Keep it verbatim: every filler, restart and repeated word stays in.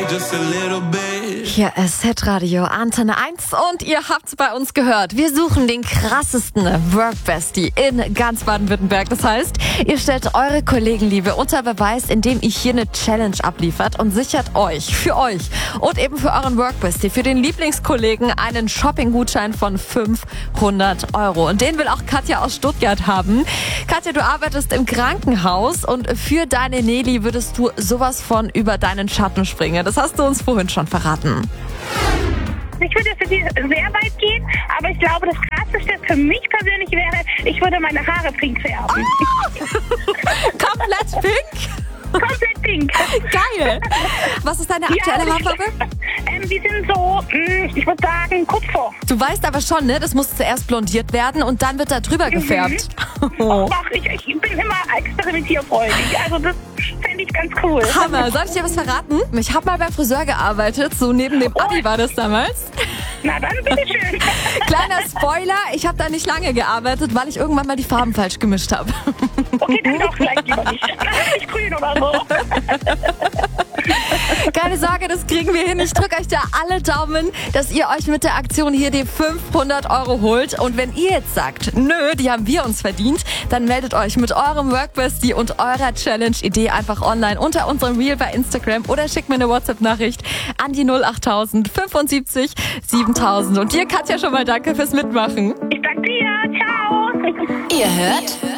just a little bit. Hier ist Hitradio Antenne eins und ihr habt's bei uns gehört. Wir suchen den krassesten Workbestie in ganz Baden-Württemberg. Das heißt, ihr stellt eure Kollegenliebe unter Beweis, indem ihr hier eine Challenge abliefert und sichert euch, für euch und eben für euren Workbestie, für den Lieblingskollegen einen Shopping-Gutschein von fünfhundert Euro. Und den will auch Katja aus Stuttgart haben. Katja, du arbeitest im Krankenhaus und für deine Neli würdest du sowas von über deinen Schatten springen. Das hast du uns vorhin schon verraten. Ich würde für die sehr weit gehen, aber ich glaube, das Krasseste für mich persönlich wäre, ich würde meine Haare pink färben. Oh! Komplett pink? Komplett pink. Geil. Was ist deine aktuelle Ja, Haarfarbe? Ähm, die sind so, mh, ich würde sagen, Kupfer. Du weißt aber schon, ne? Das muss zuerst blondiert werden und dann wird da drüber gefärbt. Oh. Ach, ich, ich bin immer experimentierfreudig. Also das fände ich ganz cool. Hammer. Soll ich dir was verraten? Ich habe mal beim Friseur gearbeitet. So neben dem Abi war das damals. Na dann, bitteschön. Kleiner Spoiler, ich habe da nicht lange gearbeitet, weil ich irgendwann mal die Farben falsch gemischt habe. Okay, dann doch vielleicht lieber nicht. Dann nicht grün oder so. Keine Sorge, das kriegen wir hin. Ich drücke euch da alle Daumen, dass ihr euch mit der Aktion hier die fünfhundert Euro holt. Und wenn ihr jetzt sagt, nö, die haben wir uns verdient, dann meldet euch mit eurem Workbestie und eurer Challenge-Idee einfach online unter unserem Reel bei Instagram oder schickt mir eine WhatsApp-Nachricht an die null acht null null fünfundsiebzig siebentausend. Und dir, Katja, schon mal danke fürs Mitmachen. Ich danke dir. Ciao. Ihr hört